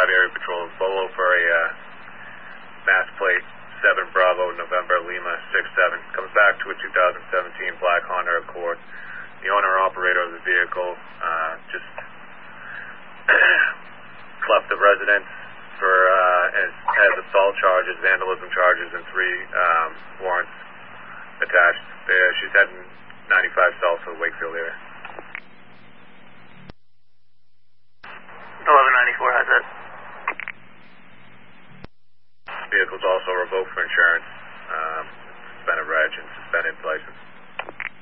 area patrol, Bolo for a mass plate 7 Bravo November Lima 67. Comes back to a 2017 black Honda Accord. The owner-operator of the vehicle just left the residence for has assault charges, vandalism charges, and 3 warrants attached. She's heading 95 south to the Wakefield area. 1194 has that. Vehicle's also revoked for insurance.